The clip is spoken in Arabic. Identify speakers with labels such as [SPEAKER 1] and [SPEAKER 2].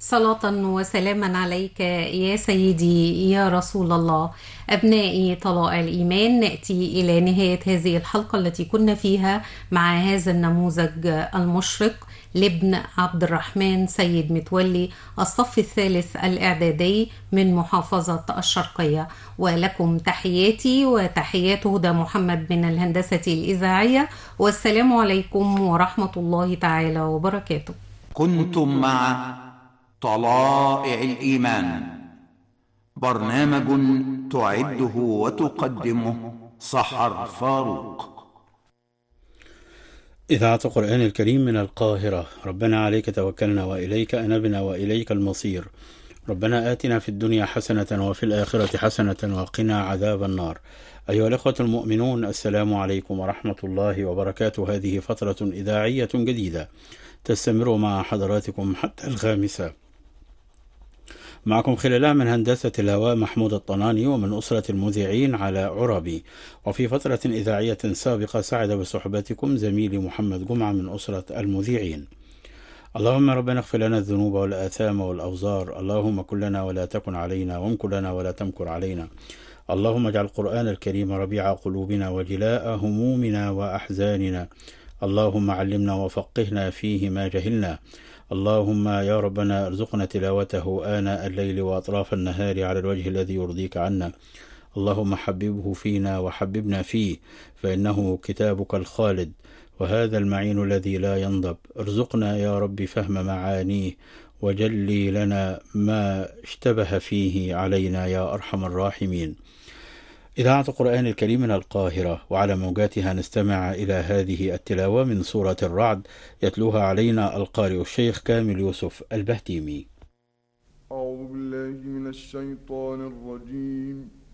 [SPEAKER 1] صلاة وسلاما عليك يا سيدي يا رسول الله. أبنائي طلائع الإيمان، نأتي إلى نهاية هذه الحلقة التي كنا فيها مع هذا النموذج المشرق لابن عبد الرحمن سيد متولي، الصف الثالث الإعدادي من محافظة الشرقية. ولكم تحياتي وتحيات هدى محمد من الهندسة الإذاعية، والسلام عليكم ورحمة الله تعالى وبركاته.
[SPEAKER 2] كنتم مع طلائع الإيمان، برنامج تعده وتقدمه سحر فاروق.
[SPEAKER 3] إذاعة القرآن الكريم من القاهرة. ربنا عليك توكلنا وإليك أنبنا وإليك المصير. ربنا آتنا في الدنيا حسنة وفي الآخرة حسنة وقنا عذاب النار. أيها الأخوة المؤمنون، السلام عليكم ورحمة الله وبركاته. هذه فترة إذاعية جديدة تستمر مع حضراتكم حتى الخامسة. معكم خلالها من هندسة الهواء محمود الطناني، ومن أسرة المذيعين على عربي. وفي فترة إذاعية سابقة سعد بصحبتكم زميلي محمد جمعة من أسرة المذيعين. اللهم ربنا اغفر لنا الذنوب والآثام والأوزار، اللهم كن لنا ولا تكن علينا، وامكر لنا ولا تمكر علينا. اللهم اجعل القرآن الكريم ربيع قلوبنا وجلاء همومنا وأحزاننا. اللهم علمنا وفقهنا فيه ما جهلنا. اللهم يا ربنا ارزقنا تلاوته آناء الليل وأطراف النهار على الوجه الذي يرضيك عنا. اللهم حببه فينا وحببنا فيه، فإنه كتابك الخالد وهذا المعين الذي لا ينضب. ارزقنا يا رب فهم معانيه، وجلي لنا ما اشتبه فيه علينا يا أرحم الراحمين. إذاعة القرآن الكريم من القاهرة، وعلى موجاتها نستمع إلى هذه التلاوة من سورة الرعد، يتلوها علينا القارئ الشيخ كامل يوسف البهتيمي.
[SPEAKER 4] أعوذ بالله من الشيطان الرجيم.